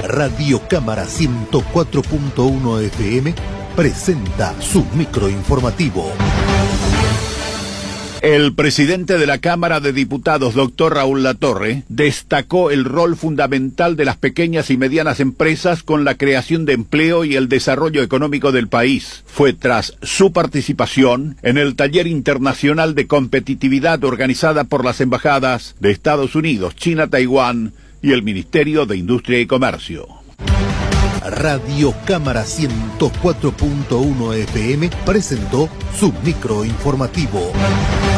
Radio Cámara 104.1 FM presenta su microinformativo. El presidente de la Cámara de Diputados, doctor Raúl Latorre, destacó el rol fundamental de las pequeñas y medianas empresas con la creación de empleo y el desarrollo económico del país. Fue tras su participación en el taller internacional de competitividad organizada por las embajadas de Estados Unidos, China, Taiwán y el Ministerio de Industria y Comercio. Radio Cámara 104.1 FM presentó su microinformativo.